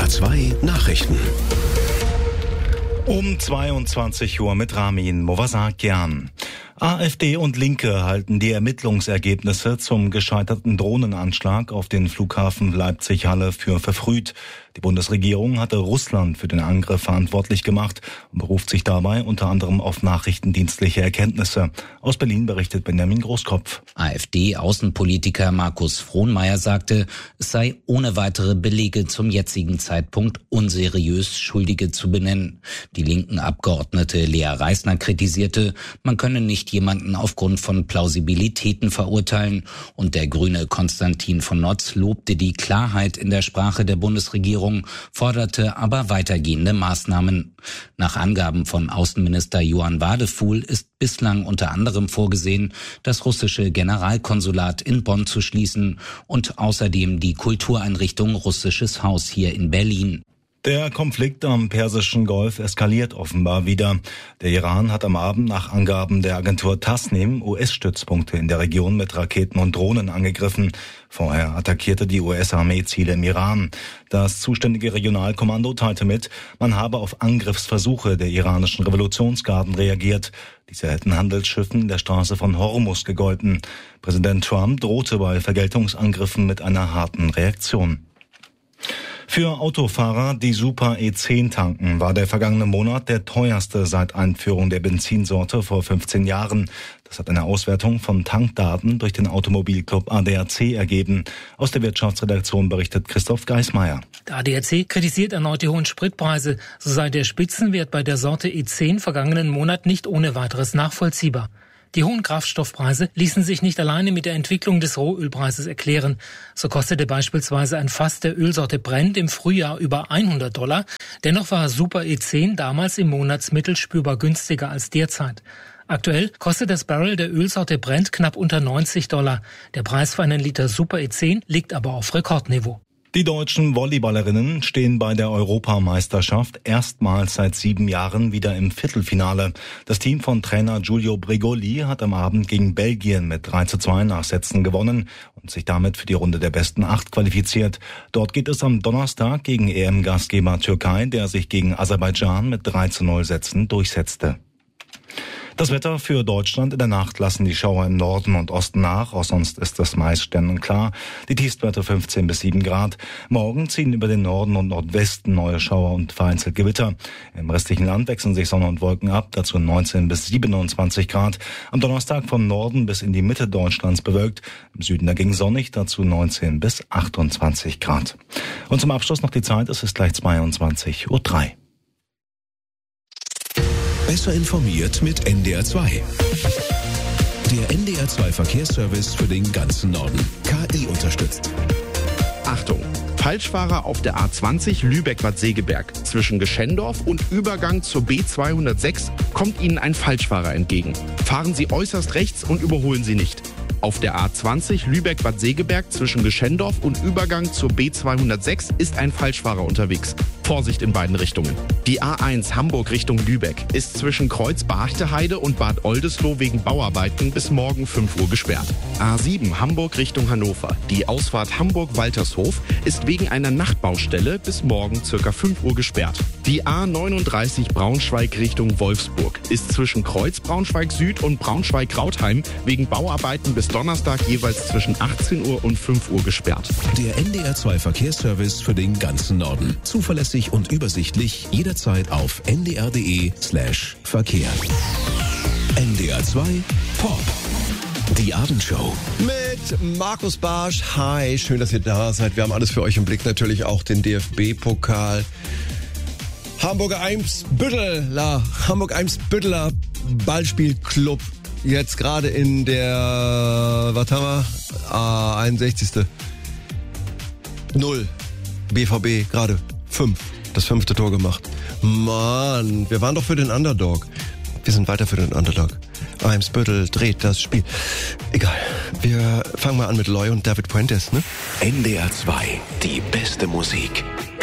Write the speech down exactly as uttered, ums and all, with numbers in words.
A zwei Nachrichten. Um zweiundzwanzig Uhr mit Ramin Movasakian. AfD und Linke halten die Ermittlungsergebnisse zum gescheiterten Drohnenanschlag auf den Flughafen Leipzig-Halle für verfrüht. Die Bundesregierung hatte Russland für den Angriff verantwortlich gemacht und beruft sich dabei unter anderem auf nachrichtendienstliche Erkenntnisse. Aus Berlin berichtet Benjamin Großkopf. AfD-Außenpolitiker Markus Frohnmayer sagte, es sei ohne weitere Belege zum jetzigen Zeitpunkt unseriös, Schuldige zu benennen. Die linken Abgeordnete Lea Reisner kritisierte, man könne nicht jemanden aufgrund von Plausibilitäten verurteilen. Und der Grüne Konstantin von Notz lobte die Klarheit in der Sprache der Bundesregierung, forderte aber weitergehende Maßnahmen. Nach Angaben von Außenminister Johann Wadefuhl ist bislang unter anderem vorgesehen, das russische Generalkonsulat in Bonn zu schließen und außerdem die Kultureinrichtung Russisches Haus hier in Berlin. Der Konflikt am Persischen Golf eskaliert offenbar wieder. Der Iran hat am Abend nach Angaben der Agentur Tasnim U S-Stützpunkte in der Region mit Raketen und Drohnen angegriffen. Vorher attackierte die U S-Armee Ziele im Iran. Das zuständige Regionalkommando teilte mit, man habe auf Angriffsversuche der iranischen Revolutionsgarden reagiert. Diese hätten Handelsschiffen der Straße von Hormuz gegolten. Präsident Trump drohte bei Vergeltungsangriffen mit einer harten Reaktion. Für Autofahrer, die Super E zehn tanken, war der vergangene Monat der teuerste seit Einführung der Benzinsorte vor fünfzehn Jahren. Das hat eine Auswertung von Tankdaten durch den Automobilclub A D A C ergeben. Aus der Wirtschaftsredaktion berichtet Christoph Geismeier. Der A D A C kritisiert erneut die hohen Spritpreise. So sei der Spitzenwert bei der Sorte E zehn vergangenen Monat nicht ohne weiteres nachvollziehbar. Die hohen Kraftstoffpreise ließen sich nicht alleine mit der Entwicklung des Rohölpreises erklären. So kostete beispielsweise ein Fass der Ölsorte Brent im Frühjahr über hundert Dollar. Dennoch war Super E zehn damals im Monatsmittel spürbar günstiger als derzeit. Aktuell kostet das Barrel der Ölsorte Brent knapp unter neunzig Dollar. Der Preis für einen Liter Super E zehn liegt aber auf Rekordniveau. Die deutschen Volleyballerinnen stehen bei der Europameisterschaft erstmals seit sieben Jahren wieder im Viertelfinale. Das Team von Trainer Giulio Bregoli hat am Abend gegen Belgien mit drei zu zwei Nachsätzen gewonnen und sich damit für die Runde der besten acht qualifiziert. Dort geht es am Donnerstag gegen E M-Gastgeber Türkei, der sich gegen Aserbaidschan mit drei zu null Sätzen durchsetzte. Das Wetter für Deutschland: in der Nacht lassen die Schauer im Norden und Osten nach, auch sonst ist es meist sternenklar. Die Tiefstwerte fünfzehn bis sieben Grad. Morgen ziehen über den Norden und Nordwesten neue Schauer und vereinzelt Gewitter. Im restlichen Land wechseln sich Sonne und Wolken ab, dazu neunzehn bis siebenundzwanzig Grad. Am Donnerstag vom Norden bis in die Mitte Deutschlands bewölkt, im Süden dagegen sonnig, dazu neunzehn bis achtundzwanzig Grad. Und zum Abschluss noch die Zeit, es ist gleich zweiundzwanzig Uhr drei. Besser informiert mit N D R zwei. Der N D R zwei Verkehrsservice für den ganzen Norden. K I unterstützt. Achtung! Falschfahrer auf der A zwanzig Lübeck-Bad Segeberg. Zwischen Geschendorf und Übergang zur B zweihundertsechs kommt Ihnen ein Falschfahrer entgegen. Fahren Sie äußerst rechts und überholen Sie nicht. Auf der A zwanzig Lübeck-Bad Segeberg zwischen Geschendorf und Übergang zur B zweihundertsechs ist ein Falschfahrer unterwegs. Vorsicht in beiden Richtungen. Die A eins Hamburg Richtung Lübeck ist zwischen Kreuz Barchteheide und Bad Oldesloe wegen Bauarbeiten bis morgen fünf Uhr gesperrt. A sieben Hamburg Richtung Hannover. Die Ausfahrt Hamburg-Waltershof ist wegen einer Nachtbaustelle bis morgen circa fünf Uhr gesperrt. Die A neununddreißig Braunschweig Richtung Wolfsburg ist zwischen Kreuz Braunschweig Süd und Braunschweig Krautheim wegen Bauarbeiten bis Donnerstag jeweils zwischen achtzehn Uhr und fünf Uhr gesperrt. Der N D R zwei Verkehrsservice für den ganzen Norden. Zuverlässig und übersichtlich jederzeit auf n d r punkt d e slash Verkehr. N D R zwei Pop. Die Abendshow. Mit Markus Barsch. Hi, schön, dass ihr da seid. Wir haben alles für euch im Blick. Natürlich auch den D F B-Pokal. Hamburger Eimsbütteler, Hamburg-Eimsbütteler Ballspielclub. Jetzt gerade in der, was haben wir? Ah, einundsechzigste Null. B V B gerade fünf. Das fünfte Tor gemacht. Mann, wir waren doch für den Underdog. Wir sind weiter für den Underdog. Eimsbüttel dreht das Spiel. Egal. Wir fangen mal an mit Loy und David Puentes, ne? N D R zwei, die beste Musik.